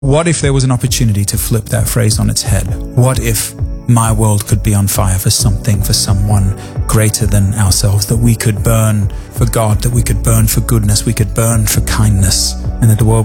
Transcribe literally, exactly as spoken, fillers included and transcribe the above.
What if there was an opportunity to flip that phrase on its head? What if my world could be on fire for something, for someone greater than ourselves, that we could burn for God, that we could burn for goodness, we could burn for kindness, and that the world